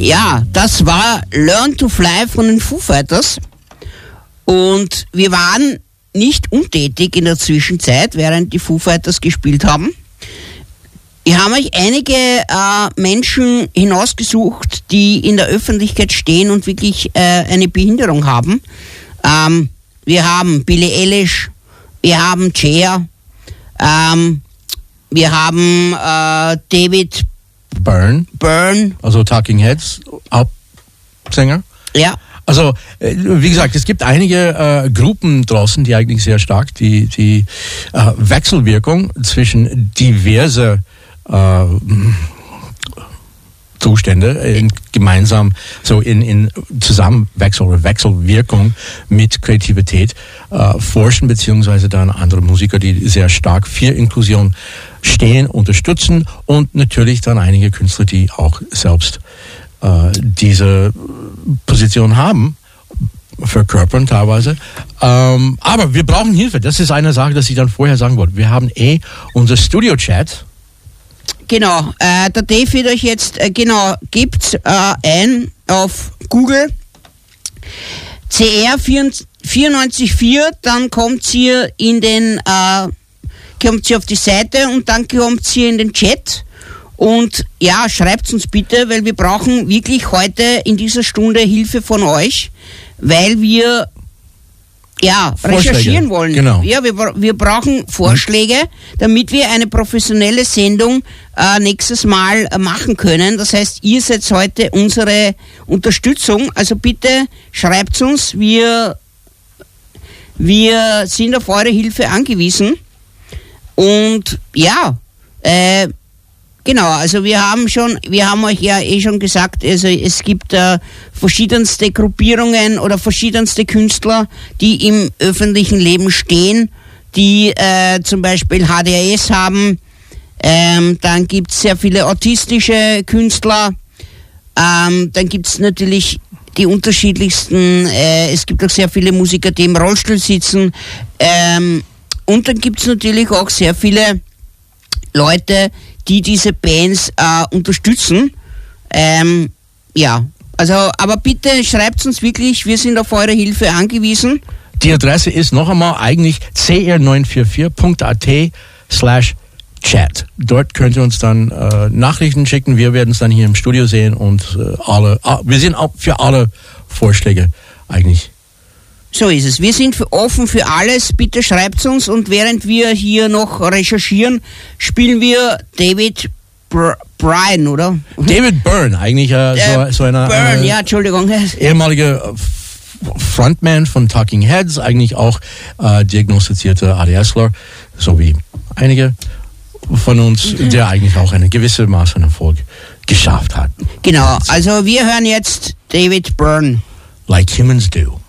Ja, das war Learn to Fly von den Foo Fighters. Und wir waren nicht untätig in der Zwischenzeit, während die Foo Fighters gespielt haben. Wir haben euch einige Menschen hinausgesucht, die in der Öffentlichkeit stehen und wirklich eine Behinderung haben. Wir haben Billie Eilish, wir haben Cher, wir haben David Byrne, also Talking Heads, Hauptsänger. Ja. Also, wie gesagt, es gibt einige Gruppen draußen, die eigentlich sehr stark die Wechselwirkung zwischen diverse Zustände gemeinsam so in Zusammenwechsel oder Wechselwirkung mit Kreativität forschen, beziehungsweise dann andere Musiker, die sehr stark für Inklusion stehen, unterstützen und natürlich dann einige Künstler, die auch selbst diese Position haben, verkörpern teilweise. Aber wir brauchen Hilfe. Das ist eine Sache, dass ich dann vorher sagen wollte. Wir haben unser Studio-Chat. Genau, der Dave wird euch jetzt, gebt ein auf Google CR 94.4, dann kommt ihr kommt ihr auf die Seite und dann kommt ihr in den Chat. Und ja, schreibt uns bitte, weil wir brauchen wirklich heute in dieser Stunde Hilfe von euch, weil wir recherchieren wollen. Genau. Ja, wir brauchen Vorschläge, damit wir eine professionelle Sendung nächstes Mal machen können. Das heißt, ihr seid heute unsere Unterstützung. Also bitte schreibt uns, wir sind auf eure Hilfe angewiesen. Und ja, genau, also wir haben euch ja schon gesagt, also es gibt verschiedenste Gruppierungen oder verschiedenste Künstler, die im öffentlichen Leben stehen, die zum Beispiel HDHS haben, dann gibt es sehr viele autistische Künstler, dann gibt es natürlich die unterschiedlichsten, es gibt auch sehr viele Musiker, die im Rollstuhl sitzen, und dann gibt es natürlich auch sehr viele Leute, die diese Bands unterstützen. Aber bitte schreibt uns wirklich, wir sind auf eure Hilfe angewiesen. Die Adresse ist noch einmal eigentlich cr944.at/chat. Dort könnt ihr uns dann Nachrichten schicken, wir werden es dann hier im Studio sehen und wir sind auch für alle Vorschläge eigentlich. So ist es. Wir sind offen für alles. Bitte schreibt uns und während wir hier noch recherchieren, spielen wir David Byrne, oder? David Byrne, eigentlich so einer Byrne, ja, Entschuldigung. Ehemaliger Frontman von Talking Heads, eigentlich auch diagnostizierter ADSler, so wie einige von uns, der eigentlich auch eine gewisse Maß an Erfolg geschafft hat. Genau, also wir hören jetzt David Byrne. Like Humans Do.